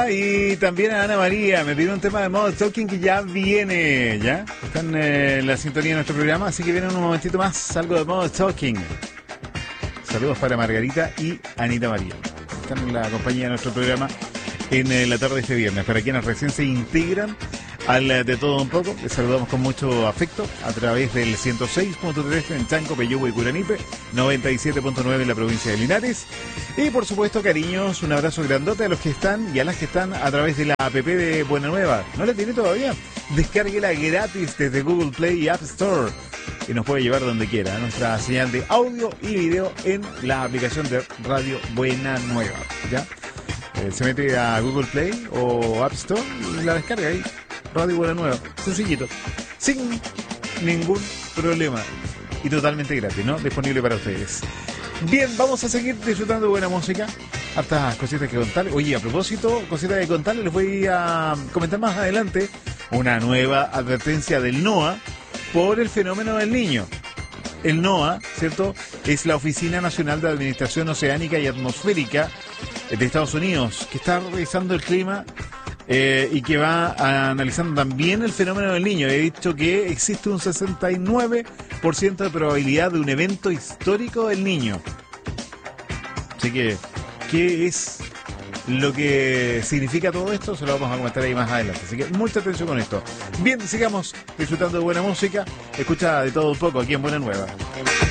Y también a Ana María, me pidió un tema de Modern Talking que ya viene, ¿ya? Están en la sintonía de nuestro programa, así que viene en un momentito más algo de Modern Talking. Saludos para Margarita y Anita María. Están en la compañía de nuestro programa en la tarde de este viernes. Para quienes recién se integran al De Todo Un Poco, les saludamos con mucho afecto a través del 106.3 en Chanco, Peyúgue y Curanipe, 97.9 en la provincia de Linares. Y por supuesto, cariños, un abrazo grandote a los que están y a las que están a través de la app de Buena Nueva. ¿No la tiene todavía? Descárguela gratis desde Google Play y App Store. Y nos puede llevar donde quiera, nuestra señal de audio y video en la aplicación de Radio Buena Nueva. ¿Ya? Se mete a Google Play o App Store y la descarga ahí. Radio Buena Nueva, sencillito, sin ningún problema y totalmente gratis, ¿no? Disponible para ustedes. Bien, vamos a seguir disfrutando de buena música. Hartas cositas que contarles. Oye, a propósito, cositas que contarles, les voy a comentar más adelante una nueva advertencia del NOAA por el fenómeno del Niño. El NOAA, ¿cierto?, es la Oficina Nacional de Administración Oceánica y Atmosférica de Estados Unidos, que está revisando el clima y que va analizando también el fenómeno del Niño. He dicho que existe un 69% de probabilidad de un evento histórico del Niño. Así que, ¿qué es lo que significa todo esto? Se lo vamos a comentar ahí más adelante. Así que mucha atención con esto. Bien, sigamos disfrutando de buena música. Escucha De Todo Un Poco aquí en Buena Nueva.